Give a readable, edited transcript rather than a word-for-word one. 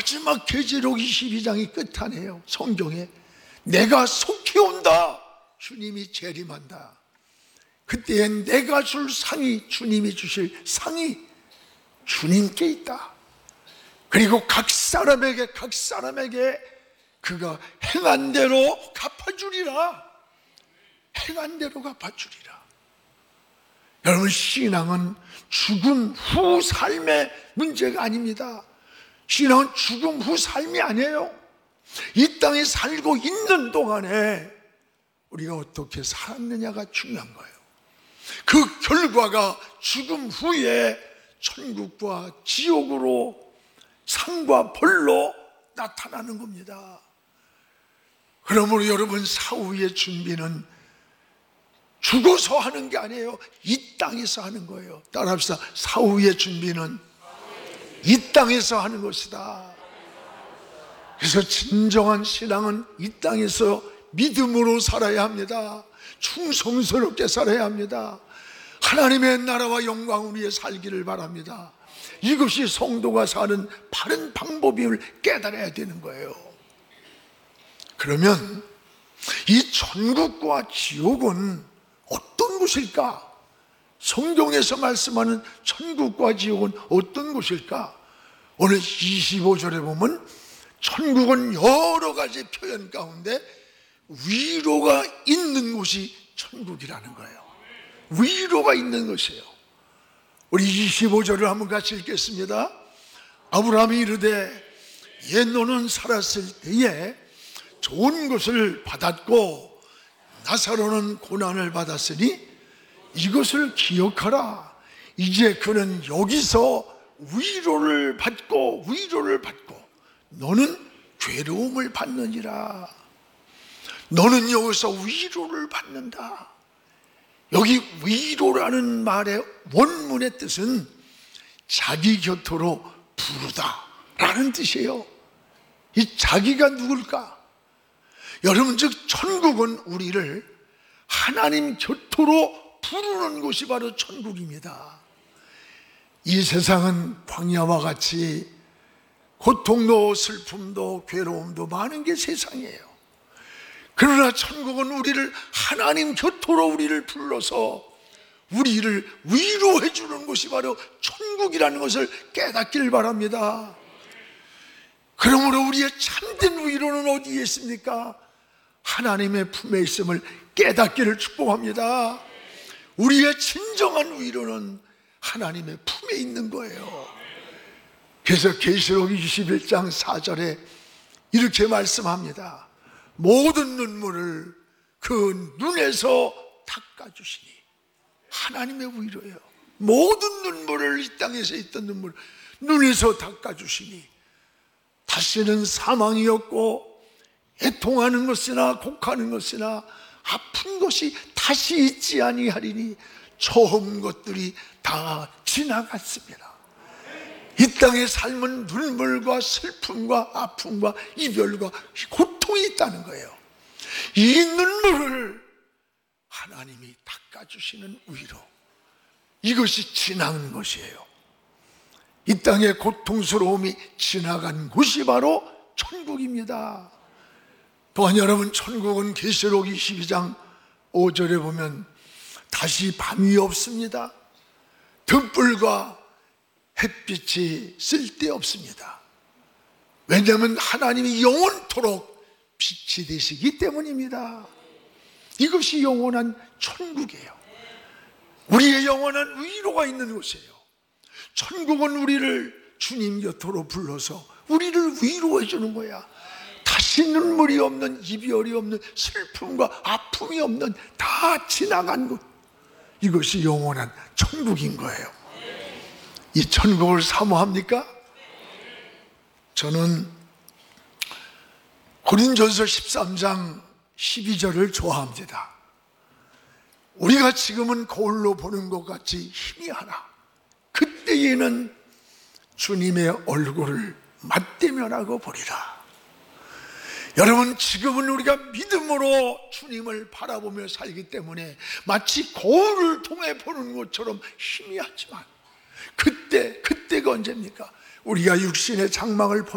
마지막 계시록 22장이 끝하네요. 성경에 내가 속히 온다, 주님이 재림한다. 그때엔 내가 줄 상이, 주님이 주실 상이 주님께 있다. 그리고 각 사람에게 그가 행한 대로 갚아주리라. 행한 대로 갚아주리라. 여러분, 신앙은 죽음 후 삶의 문제가 아닙니다. 신앙은 죽음 후 삶이 아니에요. 이 땅에 살고 있는 동안에 우리가 어떻게 살았느냐가 중요한 거예요. 그 결과가 죽음 후에 천국과 지옥으로, 상과 벌로 나타나는 겁니다. 그러므로 여러분, 사후의 준비는 죽어서 하는 게 아니에요. 이 땅에서 하는 거예요. 따라합시다. 사후의 준비는 이 땅에서 하는 것이다. 그래서 진정한 신앙은 이 땅에서 믿음으로 살아야 합니다. 충성스럽게 살아야 합니다. 하나님의 나라와 영광을 위해 살기를 바랍니다. 이것이 성도가 사는 바른 방법임을 깨달아야 되는 거예요. 그러면 이 천국과 지옥은 어떤 곳일까? 성경에서 말씀하는 천국과 지옥은 어떤 곳일까? 오늘 25절에 보면 천국은 여러 가지 표현 가운데 위로가 있는 곳이 천국이라는 거예요. 위로가 있는 것이에요. 우리 25절을 한번 같이 읽겠습니다. 아브라함이 이르되 옛 너는 살았을 때에 좋은 것을 받았고 나사로는 고난을 받았으니 이것을 기억하라. 이제 그는 여기서 위로를 받고 너는 괴로움을 받느니라. 너는 여기서 위로를 받는다. 여기 위로라는 말의 원문의 뜻은 자기 곁으로 부르다 라는 뜻이에요. 이 자기가 누굴까? 여러분, 즉 천국은 우리를 하나님 곁으로 부르는 곳이 바로 천국입니다. 이 세상은 광야와 같이 고통도 슬픔도 괴로움도 많은 게 세상이에요. 그러나 천국은 우리를 하나님 곁으로 우리를 불러서 우리를 위로해 주는 곳이 바로 천국이라는 것을 깨닫기를 바랍니다. 그러므로 우리의 참된 위로는 어디에 있습니까? 하나님의 품에 있음을 깨닫기를 축복합니다. 우리의 진정한 위로는 하나님의 품에 있는 거예요. 그래서 계시록 21장 4절에 이렇게 말씀합니다. 모든 눈물을 그 눈에서 닦아주시니. 하나님의 위로예요. 모든 눈물을, 이 땅에서 있던 눈물을 눈에서 닦아주시니 다시는 사망이 없고 애통하는 것이나 곡하는 것이나 아픈 것이 다시 있지 아니하리니 처음 것들이 다 지나갔습니다. 이 땅의 삶은 눈물과 슬픔과 아픔과 이별과 고통이 있다는 거예요. 이 눈물을 하나님이 닦아주시는 위로, 이것이 지나는 것이에요. 이 땅의 고통스러움이 지나간 곳이 바로 천국입니다. 또한 여러분, 천국은 계시록 22장 5절에 보면 다시 밤이 없습니다. 등불과 햇빛이 쓸데없습니다. 왜냐하면 하나님이 영원토록 빛이 되시기 때문입니다. 이것이 영원한 천국이에요. 우리의 영원한 위로가 있는 곳이에요. 천국은 우리를 주님 곁으로 불러서 우리를 위로해 주는 거야. 다시 눈물이 없는, 이별이 없는, 슬픔과 아픔이 없는, 다 지나간 곳, 이것이 영원한 천국인 거예요. 이 천국을 사모합니까? 저는 고린도전서 13장 12절을 좋아합니다. 우리가 지금은 거울로 보는 것 같이 희미하나 그때에는 주님의 얼굴을 맞대면하고 보리라. 여러분, 지금은 우리가 믿음으로 주님을 바라보며 살기 때문에 마치 거울을 통해 보는 것처럼 희미하지만 그때가 언제입니까? 우리가 육신의 장막을